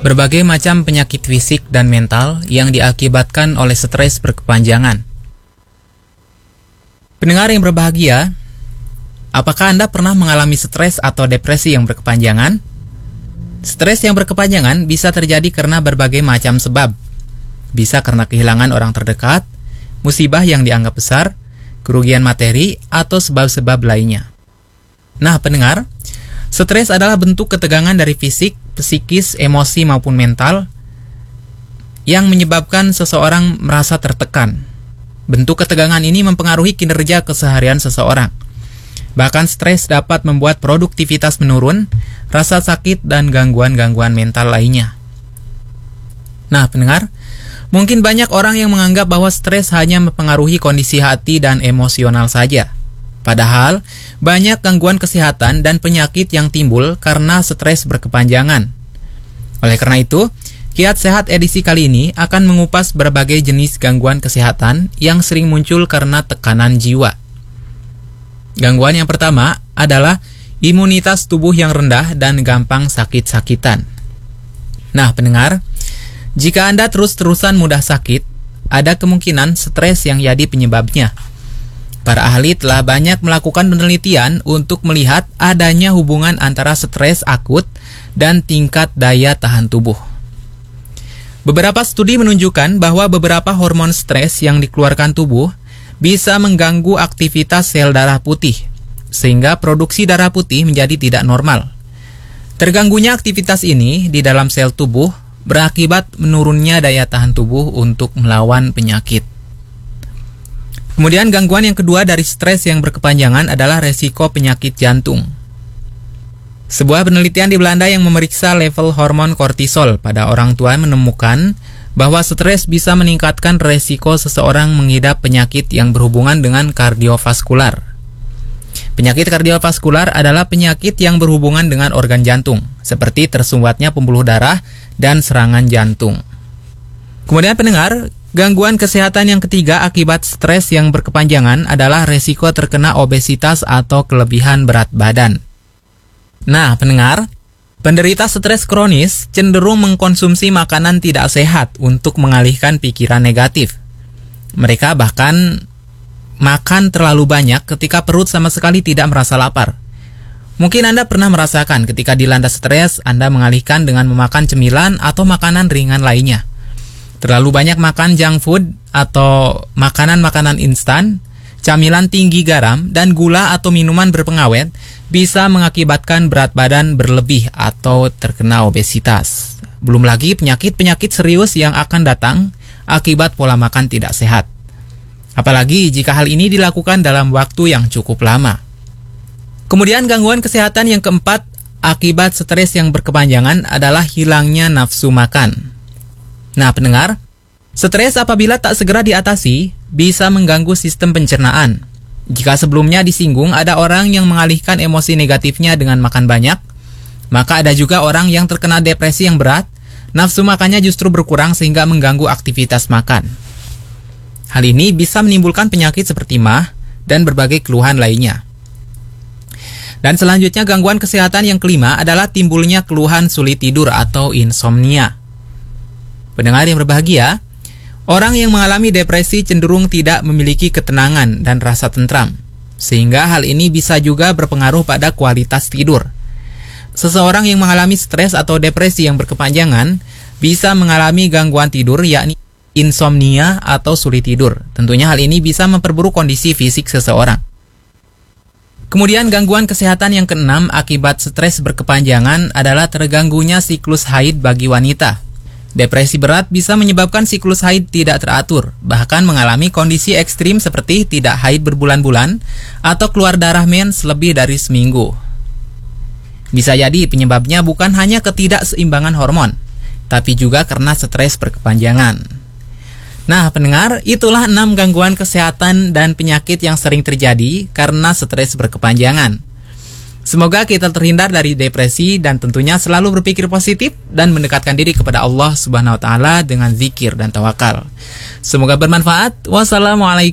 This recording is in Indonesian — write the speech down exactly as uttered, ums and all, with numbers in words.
berbagai macam penyakit fisik dan mental yang diakibatkan oleh stres berkepanjangan. Pendengar yang berbahagia, apakah Anda pernah mengalami stres atau depresi yang berkepanjangan? Stres yang berkepanjangan bisa terjadi karena berbagai macam sebab. Bisa karena kehilangan orang terdekat, musibah yang dianggap besar, kerugian materi, atau sebab-sebab lainnya. Nah, pendengar, stres adalah bentuk ketegangan dari fisik, psikis, emosi maupun mental yang menyebabkan seseorang merasa tertekan. Bentuk ketegangan ini mempengaruhi kinerja keseharian seseorang. Bahkan stres dapat membuat produktivitas menurun, rasa sakit, dan gangguan-gangguan mental lainnya. Nah, pendengar, mungkin banyak orang yang menganggap bahwa stres hanya mempengaruhi kondisi hati dan emosional saja. Padahal, banyak gangguan kesehatan dan penyakit yang timbul karena stres berkepanjangan. Oleh karena itu, Kiat Sehat edisi kali ini akan mengupas berbagai jenis gangguan kesehatan yang sering muncul karena tekanan jiwa. Gangguan yang pertama adalah imunitas tubuh yang rendah dan gampang sakit-sakitan. Nah, pendengar, jika Anda terus-terusan mudah sakit, ada kemungkinan stres yang jadi penyebabnya. Para ahli telah banyak melakukan penelitian untuk melihat adanya hubungan antara stres akut dan tingkat daya tahan tubuh. Beberapa studi menunjukkan bahwa beberapa hormon stres yang dikeluarkan tubuh bisa mengganggu aktivitas sel darah putih, sehingga produksi darah putih menjadi tidak normal. Terganggunya aktivitas ini di dalam sel tubuh berakibat menurunnya daya tahan tubuh untuk melawan penyakit. Kemudian gangguan yang kedua dari stres yang berkepanjangan adalah resiko penyakit jantung. Sebuah penelitian di Belanda yang memeriksa level hormon kortisol pada orang tua menemukan bahwa stres bisa meningkatkan resiko seseorang mengidap penyakit yang berhubungan dengan kardiovaskular. Penyakit kardiovaskular adalah penyakit yang berhubungan dengan organ jantung, seperti tersumbatnya pembuluh darah dan serangan jantung. Kemudian pendengar, gangguan kesehatan yang ketiga akibat stres yang berkepanjangan adalah resiko terkena obesitas atau kelebihan berat badan. Nah, pendengar, penderita stres kronis cenderung mengkonsumsi makanan tidak sehat untuk mengalihkan pikiran negatif. Mereka bahkan makan terlalu banyak ketika perut sama sekali tidak merasa lapar. Mungkin Anda pernah merasakan ketika dilanda stres, Anda mengalihkan dengan memakan cemilan atau makanan ringan lainnya. Terlalu banyak makan junk food atau makanan-makanan instan, camilan tinggi garam, dan gula atau minuman berpengawet bisa mengakibatkan berat badan berlebih atau terkena obesitas. Belum lagi penyakit-penyakit serius yang akan datang akibat pola makan tidak sehat. Apalagi jika hal ini dilakukan dalam waktu yang cukup lama. Kemudian gangguan kesehatan yang keempat akibat stres yang berkepanjangan adalah hilangnya nafsu makan. Nah, pendengar, stres apabila tak segera diatasi bisa mengganggu sistem pencernaan. Jika sebelumnya disinggung ada orang yang mengalihkan emosi negatifnya dengan makan banyak, maka ada juga orang yang terkena depresi yang berat, nafsu makannya justru berkurang sehingga mengganggu aktivitas makan. Hal ini bisa menimbulkan penyakit seperti mah dan berbagai keluhan lainnya. Dan selanjutnya gangguan kesehatan yang kelima adalah timbulnya keluhan sulit tidur atau insomnia. Pendengar yang berbahagia, orang yang mengalami depresi cenderung tidak memiliki ketenangan dan rasa tentram, sehingga hal ini bisa juga berpengaruh pada kualitas tidur. Seseorang yang mengalami stres atau depresi yang berkepanjangan bisa mengalami gangguan tidur, yakni insomnia atau sulit tidur. Tentunya hal ini bisa memperburuk kondisi fisik seseorang. Kemudian gangguan kesehatan yang keenam akibat stres berkepanjangan adalah terganggunya siklus haid bagi wanita. Depresi berat bisa menyebabkan siklus haid tidak teratur, bahkan mengalami kondisi ekstrim seperti tidak haid berbulan-bulan atau keluar darah mens lebih dari seminggu. Bisa jadi penyebabnya bukan hanya ketidakseimbangan hormon, tapi juga karena stres berkepanjangan. Nah, pendengar, itulah enam gangguan kesehatan dan penyakit yang sering terjadi karena stres berkepanjangan. Semoga kita terhindar dari depresi dan tentunya selalu berpikir positif dan mendekatkan diri kepada Allah Subhanahu wa taala dengan zikir dan tawakal. Semoga bermanfaat. Wassalamualaikum